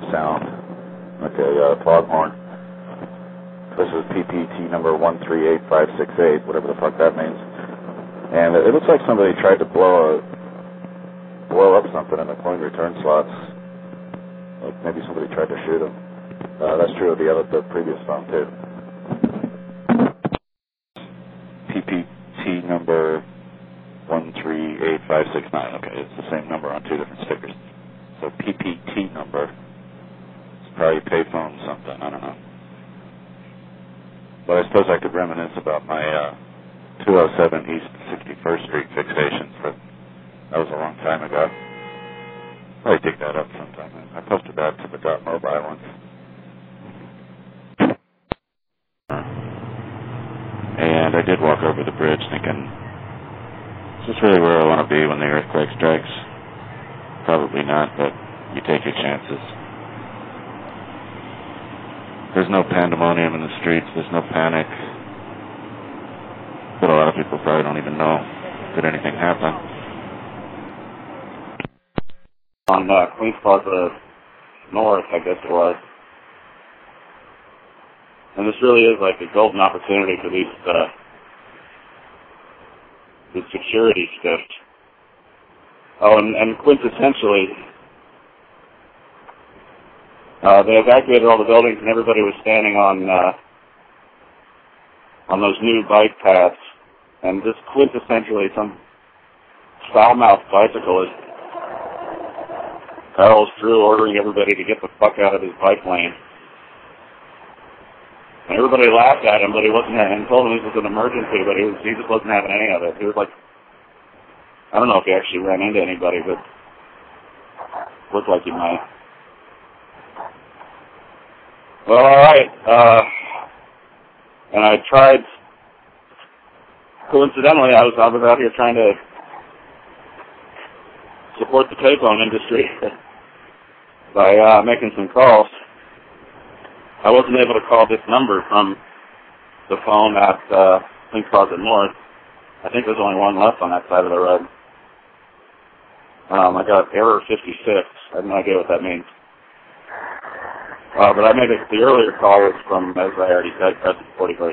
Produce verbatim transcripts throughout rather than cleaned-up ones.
sound. Okay, uh, foghorn. This is P P T number one three eight five six eight, whatever the fuck that means. And it looks like somebody tried to blow a blow up something in the coin return slots. Like maybe somebody tried to shoot him. Uh, that's true of the other, the previous phone too. P P T number one three eight five six nine. Okay, it's the same number on two different stickers. So P P T number. It's probably payphone something. I don't know. But I suppose I could reminisce about my uh, two oh seven East sixty-first Street fixation. For, that was a long time ago. Probably dig that up sometime. I posted that to the dot mobile once. And I did walk over the bridge thinking, is this really where I want to be when the earthquake strikes? Probably not, but you take your chances. There's no pandemonium in the streets, there's no panic. But a lot of people probably don't even know, did anything happen? On uh, Queens Plaza North, I guess it was. And this really is like a golden opportunity for these, uh, these security stiffs. Oh, and, and quintessentially, uh, they evacuated all the buildings and everybody was standing on, uh, on those new bike paths. And just quintessentially, some foul-mouthed bicyclist barrels through ordering everybody to get the fuck out of his bike lane. And everybody laughed at him, but he wasn't, and told him this was an emergency, but he was, he just wasn't having any of it. He was like, I don't know if he actually ran into anybody, but looked like he might. Well, alright, uh, and I tried, coincidentally, I was, I was out here trying to support the payphone industry by uh, making some calls. I wasn't able to call this number from the phone at uh, Queens Plaza North. I think there's only one left on that side of the road. Um, I got error fifty-six. I have no idea what that means. Uh, but I made it, the earlier call was from, as I already said, Crescent forty-first.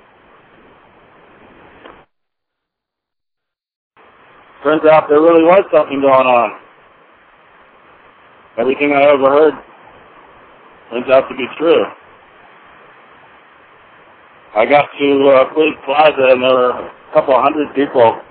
Turns out there really was something going on. Everything I overheard turns out to be true. I got to uh, Queens Plaza and there were a couple of hundred people